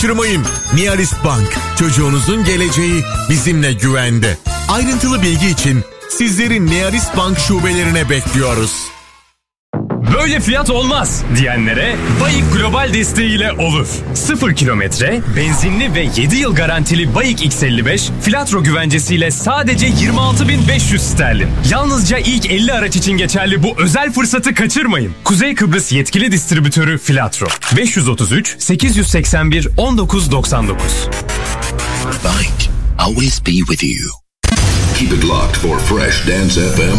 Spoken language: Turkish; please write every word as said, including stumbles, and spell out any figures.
Kaçırmayın. Niarist Bank. Çocuğunuzun geleceği bizimle güvende. Ayrıntılı bilgi için sizleri Niarist Bank şubelerine bekliyoruz. Böyle fiyat olmaz diyenlere Bayik Global desteğiyle olur. sıfır kilometre, benzinli ve yedi yıl garantili Bayik X elli beş Filatro güvencesiyle sadece yirmi altı bin beş yüz sterlin. Yalnızca ilk elli araç için geçerli bu özel fırsatı kaçırmayın. Kuzey Kıbrıs yetkili distribütörü Filatro. beş yüz otuz üç sekiz yüz seksen bir on dokuz doksan dokuz. Bayik, always be with you. Keep it locked for Fresh Dance F M